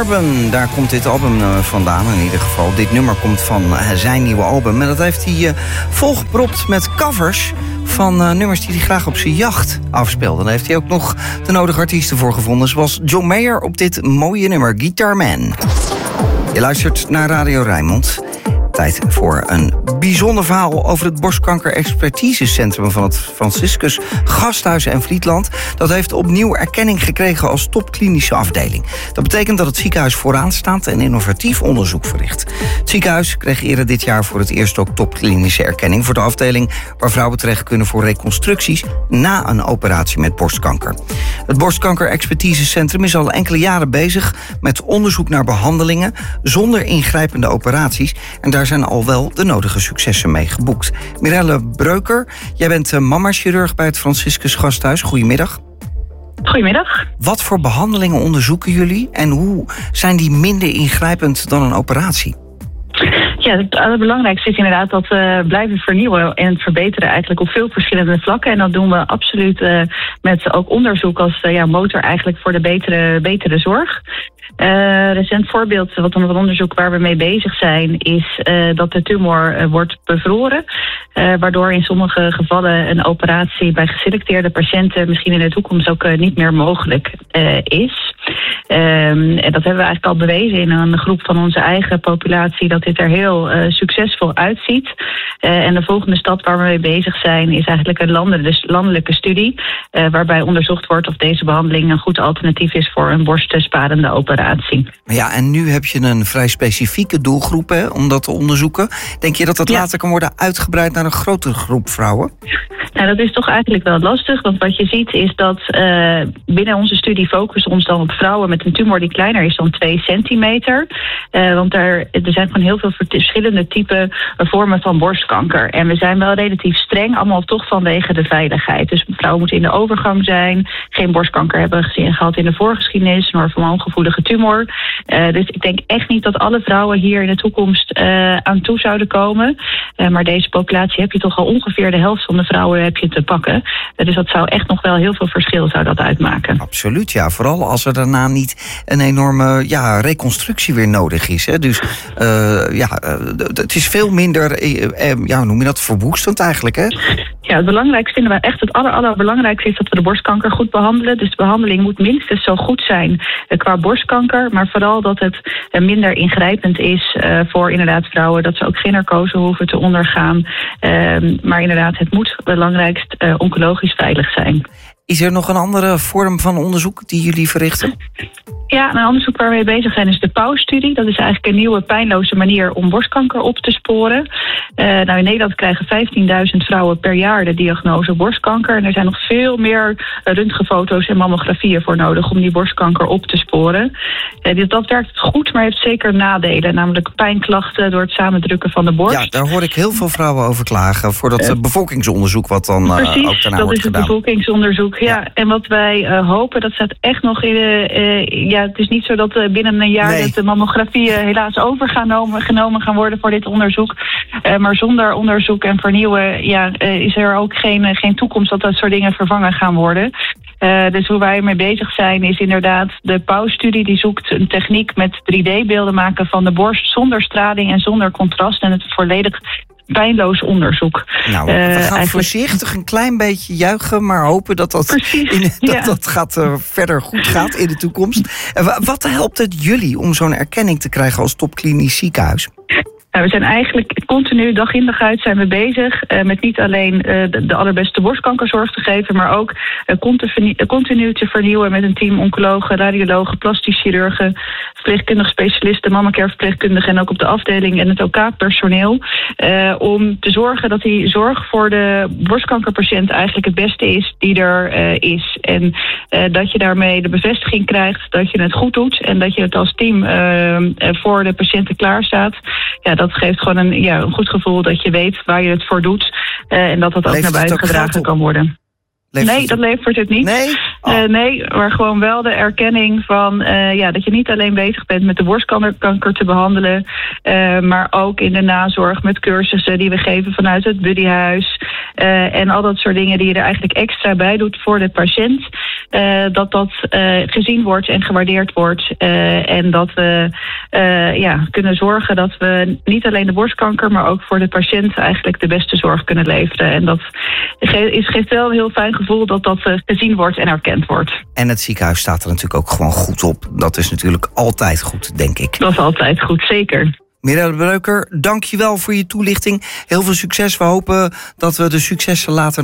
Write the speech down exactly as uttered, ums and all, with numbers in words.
Urban, daar komt dit album uh, vandaan in ieder geval. Dit nummer komt van uh, zijn nieuwe album. En dat heeft hij uh, volgepropt met covers van uh, nummers die hij graag op zijn jacht afspeelde. Daar heeft hij ook nog de nodige artiesten voor gevonden. Zoals John Mayer op dit mooie nummer, Guitar Man. Je luistert naar Radio Rijnmond. Tijd voor een bijzonder verhaal over het borstkanker-expertisecentrum van het Franciscus Gasthuis en Vlietland. Dat heeft opnieuw erkenning gekregen als topklinische afdeling. Dat betekent dat het ziekenhuis vooraan staat en innovatief onderzoek verricht. Het ziekenhuis kreeg eerder dit jaar voor het eerst ook topklinische erkenning voor de afdeling waar vrouwen terecht kunnen voor reconstructies na een operatie met borstkanker. Het borstkanker-expertisecentrum is al enkele jaren bezig met onderzoek naar behandelingen zonder ingrijpende operaties. En daar zijn al wel de nodige successen mee geboekt. Mirelle Breuker, jij bent mama-chirurg bij het Franciscus Gasthuis. Goedemiddag. Goedemiddag. Wat voor behandelingen onderzoeken jullie en hoe zijn die minder ingrijpend dan een operatie? Ja, het allerbelangrijkste is inderdaad dat we blijven vernieuwen en verbeteren eigenlijk op veel verschillende vlakken. En dat doen we absoluut uh, met ook onderzoek als uh, ja, motor eigenlijk voor de betere, betere zorg. Uh, recent voorbeeld wat van onderzoek waar we mee bezig zijn is uh, dat de tumor uh, wordt bevroren. Uh, waardoor in sommige gevallen een operatie bij geselecteerde patiënten misschien in de toekomst ook uh, niet meer mogelijk uh, is. Um, en dat hebben we eigenlijk al bewezen in een groep van onze eigen populatie dat dit er heel uh, succesvol uitziet. Uh, en de volgende stap waar we mee bezig zijn is eigenlijk een landelijke, landelijke studie uh, waarbij onderzocht wordt of deze behandeling een goed alternatief is voor een borstsparende operatie. Ja, en nu heb je een vrij specifieke doelgroep hè, om dat te onderzoeken. Denk je dat dat ja. later kan worden uitgebreid naar een grotere groep vrouwen? Nou, dat is toch eigenlijk wel lastig, want wat je ziet is dat uh, binnen onze studie focussen we ons dan op vrouwen met een tumor die kleiner is dan twee centimeter. Uh, want er, er zijn gewoon heel veel verschillende typen vormen van borstkanker. En we zijn wel relatief streng, allemaal toch vanwege de veiligheid. Dus vrouwen moeten in de overgang zijn, geen borstkanker hebben gezien gehad in de voorgeschiedenis, een hormoongevoelige tumor. Uh, dus ik denk echt niet dat alle vrouwen hier in de toekomst uh, aan toe zouden komen. Uh, maar deze populatie heb je toch al ongeveer de helft van de vrouwen heb je te pakken. Uh, dus dat zou echt nog wel heel veel verschil zou dat uitmaken. Absoluut, ja. Vooral als er daarna niet een enorme ja, reconstructie weer nodig is. Hè. Dus uh, ja, uh, het is veel minder, uh, uh, ja, hoe noem je dat, verwoestend eigenlijk, hè? Ja, het belangrijkste vinden we echt, het aller, allerbelangrijkste is dat we de borstkanker goed behandelen. Dus de behandeling moet minstens zo goed zijn uh, qua borstkanker. Maar vooral dat het uh, minder ingrijpend is uh, voor inderdaad vrouwen. Dat ze ook geen narcose hoeven te ondergaan. Uh, maar inderdaad, het moet belangrijkst uh, oncologisch veilig zijn. Is er nog een andere vorm van onderzoek die jullie verrichten? Ja, een onderzoek waar we mee bezig zijn is de P A U-studie. Dat is eigenlijk een nieuwe pijnloze manier om borstkanker op te sporen. Uh, nou, in Nederland krijgen vijftienduizend vrouwen per jaar de diagnose borstkanker. En er zijn nog veel meer röntgenfoto's en mammografieën voor nodig om die borstkanker op te sporen. Uh, dat werkt goed, maar heeft zeker nadelen. Namelijk pijnklachten door het samendrukken van de borst. Ja, daar hoor ik heel veel vrouwen over klagen. Voor dat uh, bevolkingsonderzoek wat dan uh, precies, ook daarna dat wordt is het gedaan. bevolkingsonderzoek. Ja. ja, en wat wij uh, hopen, dat staat echt nog in de... Uh, ja, het is niet zo dat uh, binnen een jaar nee. dat de mammografieën helaas overgenomen genomen gaan worden voor dit onderzoek. Uh, maar zonder onderzoek en vernieuwen ja, uh, is er ook geen, uh, geen toekomst dat dat soort dingen vervangen gaan worden. Uh, dus hoe wij mee bezig zijn is inderdaad de P A U-studie. Die zoekt een techniek met drie D-beelden maken van de borst zonder straling en zonder contrast. En het volledig pijnloos onderzoek. Nou, we gaan uh, eigenlijk voorzichtig een klein beetje juichen, maar hopen dat dat, in, dat, ja. dat gaat, uh, verder goed gaat in de toekomst. Uh, wat helpt het jullie om zo'n erkenning te krijgen als topklinisch ziekenhuis? Nou, we zijn eigenlijk continu, dag in dag uit, zijn we bezig uh, met niet alleen uh, de, de allerbeste borstkankerzorg te geven, maar ook uh, continu, continu te vernieuwen met een team oncologen, radiologen, plastisch chirurgen, verpleegkundige specialisten, mammacare verpleegkundigen en ook op de afdeling en het O K-personeel. Uh, om te zorgen dat die zorg voor de borstkankerpatiënt eigenlijk het beste is die er uh, is. En uh, dat je daarmee de bevestiging krijgt dat je het goed doet en dat je het als team uh, voor de patiënten klaarstaat. Ja, dat geeft gewoon een, ja, een goed gevoel dat je weet waar je het voor doet. Uh, en dat dat ook naar buiten gedragen kan worden. Levert nee, het dat op? levert het niet. Nee? Oh. Uh, nee, maar gewoon wel de erkenning van uh, ja, dat je niet alleen bezig bent met de borstkanker te behandelen, uh, maar ook in de nazorg met cursussen die we geven vanuit het buddyhuis. Uh, en al dat soort dingen die je er eigenlijk extra bij doet voor de patiënt. Uh, dat dat uh, gezien wordt en gewaardeerd wordt. Uh, en dat we uh, ja, kunnen zorgen dat we niet alleen de borstkanker, maar ook voor de patiënt eigenlijk de beste zorg kunnen leveren. En dat is, geeft wel een heel fijn gevoel dat dat uh, gezien wordt en erkend wordt. En het ziekenhuis staat er natuurlijk ook gewoon goed op. Dat is natuurlijk altijd goed, denk ik. Dat is altijd goed, zeker. Mirelle Breuker, dank je wel voor je toelichting. Heel veel succes. We hopen dat we de successen later